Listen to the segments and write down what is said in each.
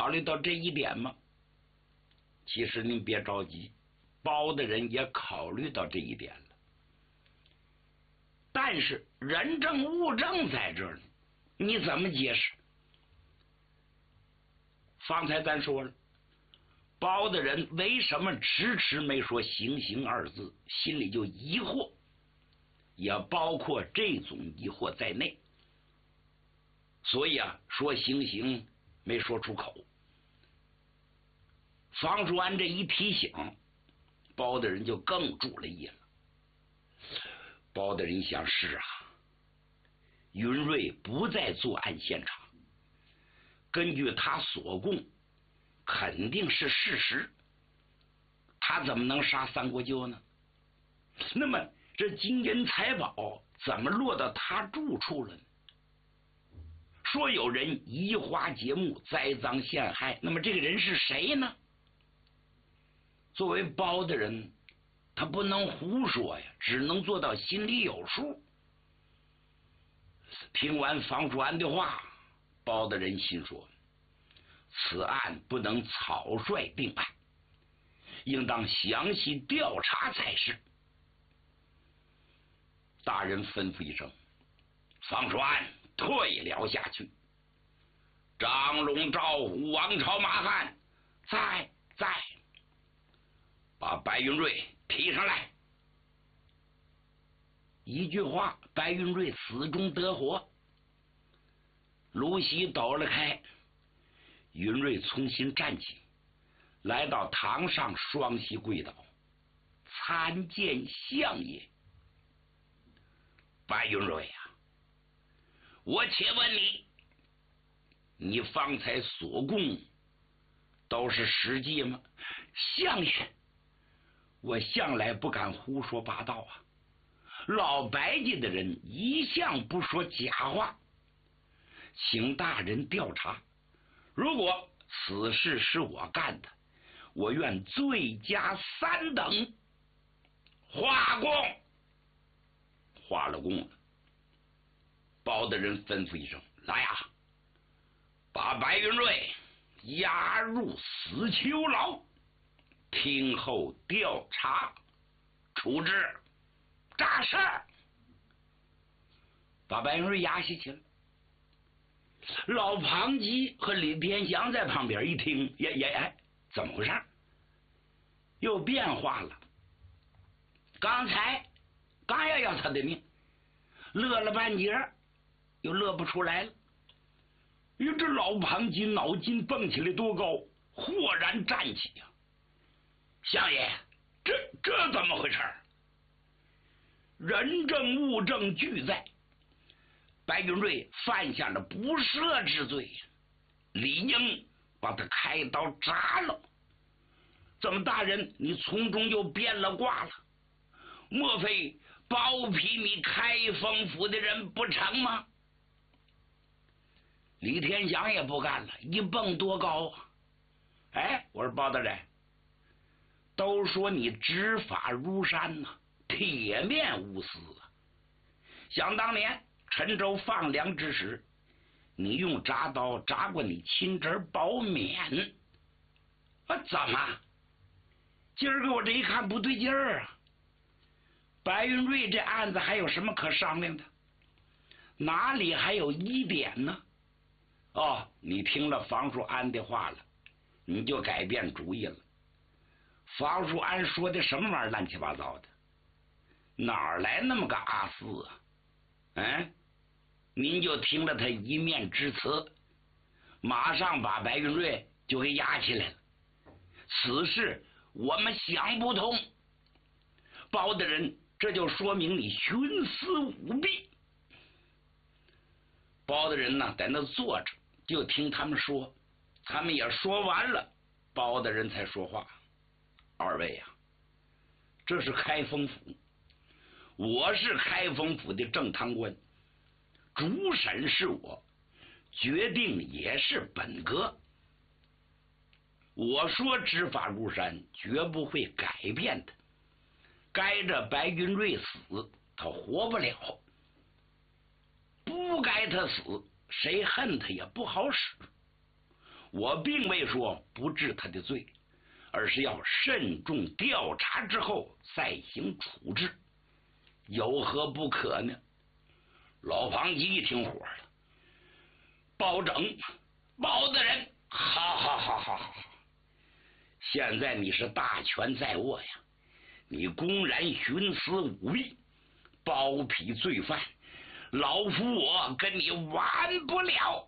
考虑到这一点吗？其实您别着急，包大人也考虑到这一点了。但是人证物证在这儿呢，你怎么解释？方才咱说了，包大人为什么迟迟没说行刑二字，心里就疑惑，也包括这种疑惑在内。所以说行刑没说出口。方叔安这一提醒，包大人就更注了意了。包大人想，是云瑞不在作案现场，根据他所供肯定是事实，他怎么能杀三国舅呢？那么这金银财宝怎么落到他住处了呢？说有人移花接木，栽赃陷害，那么这个人是谁呢？作为包大人，他不能胡说呀，只能做到心里有数。听完方叔安的话，包大人心说，此案不能草率定案，应当详细调查才是。大人吩咐一声，方叔安退了下去。张龙、赵虎、王朝、马汉在，把白云瑞提上来。一句话，白云瑞死中得活。芦席抖了开，云瑞重新站起，来到堂上，双膝跪倒，参见相爷。白云瑞我且问你，你方才所供都是实际吗？相爷，我向来不敢胡说八道老白家的人一向不说假话，请大人调查，如果此事是我干的，我愿罪加3等。画供。画了供了。包大人吩咐一声，来把白云瑞押入死囚牢，听候调查处置。大事。把白云瑞押下去了。老庞吉和李天祥在旁边一听，怎么回事？又变化了。刚才刚要他的命，乐了半截，又乐不出来了。这老庞吉脑筋蹦起来多高，豁然站起相爷，这怎么回事？人证物证俱在，白云瑞犯下了不赦之罪，理应把他开刀铡了。怎么大人你从中又变了卦了？莫非包庇你开封府的人不成吗？李天祥也不干了，一蹦多高我说包大人，都说你执法如山铁面无私想当年陈州放粮之时，你用铡刀铡过你亲侄包勉怎么今儿个我这一看不对劲儿白云瑞这案子还有什么可商量的？哪里还有疑点呢？你听了房叔安的话了，你就改变主意了。房叔安说的什么玩意儿乱七八糟的？哪来那么个阿四您就听了他一面之词，马上把白云瑞就给押起来了。此事我们想不通，包大人，这就说明你徇私舞弊。包大人在那坐着，就听他们说，他们也说完了，包大人才说话。二位这是开封府，我是开封府的正堂官，主审是我，决定也是本阁。我说执法如山，绝不会改变的。该这白云瑞死，他活不了；不该他死，谁恨他也不好使。 我并未说不治他的罪，而是要慎重调查之后再行处置，有何不可呢？老庞吉一听火了，包拯，包大人，好，现在你是大权在握呀，你公然徇私舞弊，包庇罪犯，老夫我跟你完不了。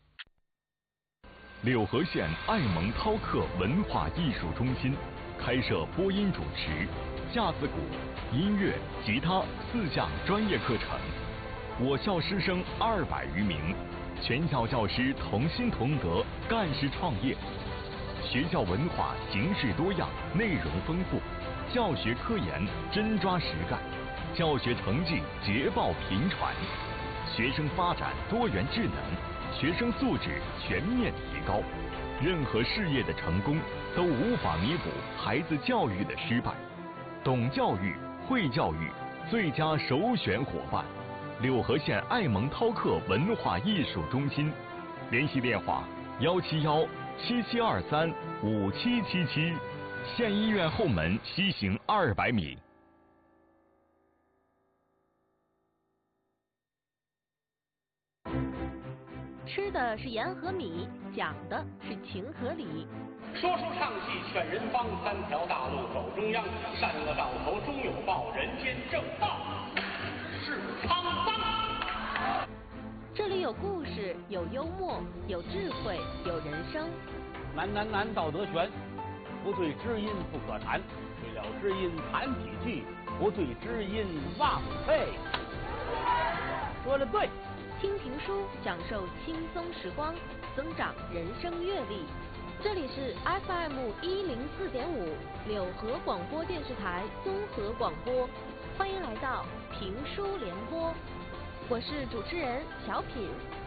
柳河县爱蒙涛客文化艺术中心开设播音主持、架子鼓、音乐、吉他4项专业课程。我校师生200余名，全校教师同心同德，干事创业。学校文化形式多样，内容丰富，教学科研真抓实干，教学成绩捷报频传，学生发展多元智能，学生素质全面提高。任何事业的成功都无法弥补孩子教育的失败。懂教育、会教育，最佳首选伙伴。柳河县爱蒙涛客文化艺术中心，联系电话171-7723-5777，县医院后门西行200米。 吃的是盐和米，讲的是情和理。 说书唱戏劝人方，3条大路走中央，善恶到头终有报，人间正道是沧桑。 这里有故事，有幽默，有智慧，有人生。 难，道德悬，不对知音不可谈，对了知音谈几句，不对知音枉费。说的对。 听评书，享受轻松时光，增长人生阅历。这里是 FM104.5 柳河广播电视台综合广播，欢迎来到评书联播，我是主持人小品。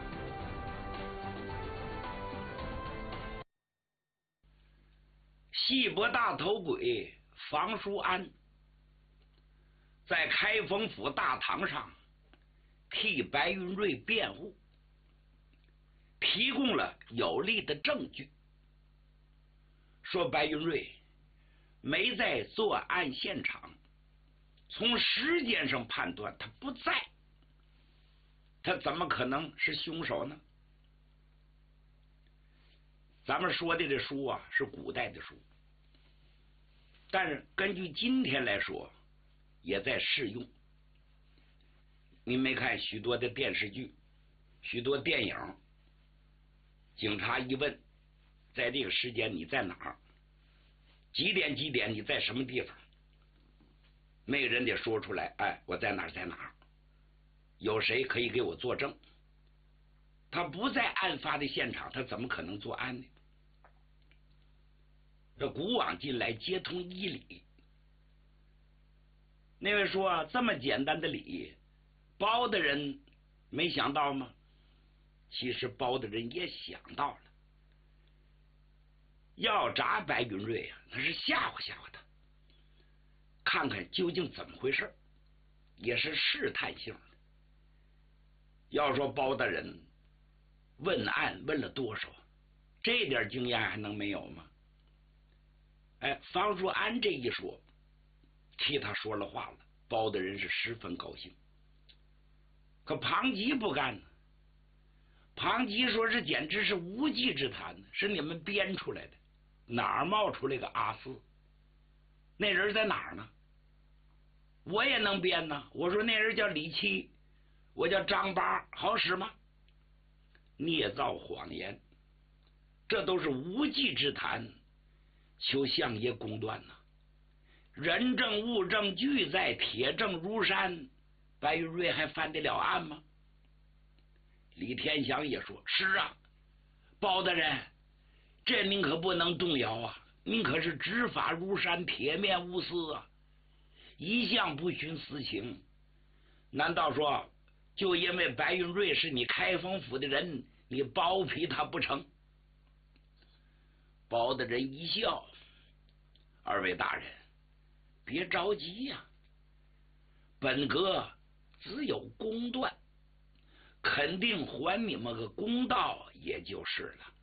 戏伯大头鬼房叔安在开封府大堂上替白云瑞辩护，提供了有力的证据，说白云瑞没在作案现场，从时间上判断他不在，他怎么可能是凶手呢？咱们说的这书啊是古代的书，但是根据今天来说也在适用。你没看许多的电视剧，许多电影，警察一问，在这个时间你在哪儿，几点你在什么地方，那个人得说出来，哎，我在哪儿，有谁可以给我作证。他不在案发的现场，他怎么可能作案呢？这古往今来皆通一理。那位说这么简单的理，包的人没想到吗？其实包的人也想到了，要砸白云瑞啊，那是吓唬他，看看究竟怎么回事，也是试探性的。要说包大人问案问了多少，这点经验还能没有吗？哎，房叔安这一说，替他说了话了，包大人是十分高兴。可庞吉不干呢，庞吉说这简直是无稽之谈，是你们编出来的，哪儿冒出来个阿四？那人在哪儿呢？我也能编呢。我说那人叫李七，我叫张八，好使吗？捏造谎言，这都是无稽之谈，求相爷公断呐！人证物证俱在，铁证如山，白云瑞还翻得了案吗？李天祥也说：“是啊，包大人，这您可不能动摇啊！您可是执法如山，铁面无私啊，一向不徇私情。难道说就因为白云瑞是你开封府的人，你包庇他不成？”包大人一笑：“二位大人，别着急呀，本阁只有公断，肯定还你们个公道也就是了。